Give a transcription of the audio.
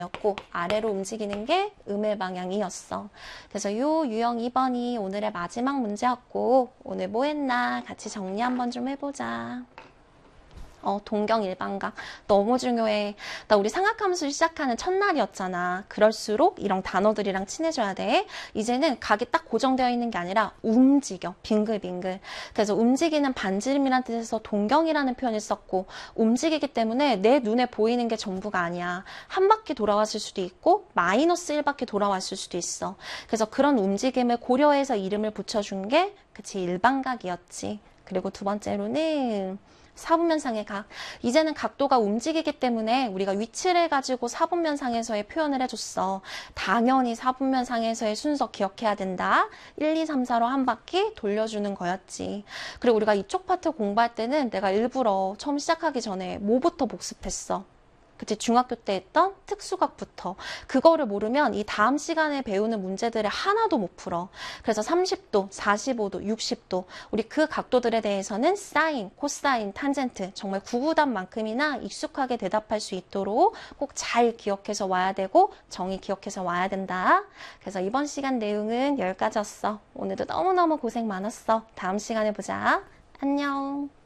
였고 아래로 움직이는 게 음의 방향이었어. 그래서 요 유형 2번이 오늘의 마지막 문제였고 오늘 뭐 했나 같이 정리 한번 좀 해보자. 동경 일반각 너무 중요해. 나 우리 상학함수 시작하는 첫날이었잖아. 그럴수록 이런 단어들이랑 친해져야 돼. 이제는 각이 딱 고정되어 있는 게 아니라 움직여. 빙글빙글. 그래서 움직이는 반지름이라는 뜻에서 동경이라는 표현을 썼고 움직이기 때문에 내 눈에 보이는 게 전부가 아니야. 한 바퀴 돌아왔을 수도 있고 마이너스 1바퀴 돌아왔을 수도 있어. 그래서 그런 움직임을 고려해서 이름을 붙여준 게 그치 일반각이었지. 그리고 두 번째로는 사분면상의 각. 이제는 각도가 움직이기 때문에 우리가 위치를 가지고 사분면상에서의 표현을 해줬어. 당연히 사분면상에서의 순서 기억해야 된다. 1, 2, 3, 4로 한 바퀴 돌려주는 거였지. 그리고 우리가 이쪽 파트 공부할 때는 내가 일부러 처음 시작하기 전에 뭐부터 복습했어? 그치, 중학교 때 했던 특수각부터. 그거를 모르면 이 다음 시간에 배우는 문제들을 하나도 못 풀어. 그래서 30도, 45도, 60도 우리 그 각도들에 대해서는 사인, 코사인, 탄젠트 정말 구구단만큼이나 익숙하게 대답할 수 있도록 꼭 잘 기억해서 와야 되고 정의 기억해서 와야 된다. 그래서 이번 시간 내용은 여기까지였어. 오늘도 너무너무 고생 많았어. 다음 시간에 보자. 안녕.